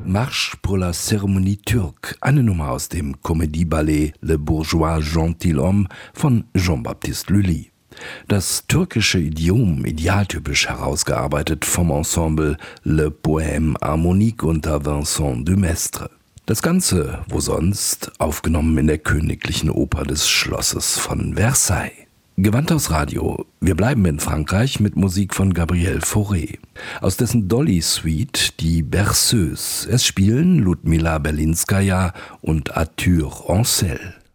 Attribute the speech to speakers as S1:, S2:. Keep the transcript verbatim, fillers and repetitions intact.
S1: Marche pour la cérémonie turque, eine Nummer aus dem Comédie-Ballet Le Bourgeois Gentilhomme von Jean-Baptiste Lully. Das türkische Idiom idealtypisch herausgearbeitet vom Ensemble Le Poème Harmonique unter Vincent Dumestre. Das Ganze, wo sonst, aufgenommen in der Königlichen Oper des Schlosses von Versailles. Gewandhaus Radio. Wir bleiben in Frankreich mit Musik von Gabriel Fauré. Aus dessen Dolly-Suite die Berceuse. Es spielen Ludmila Berlinskaja und Arthur Ancel.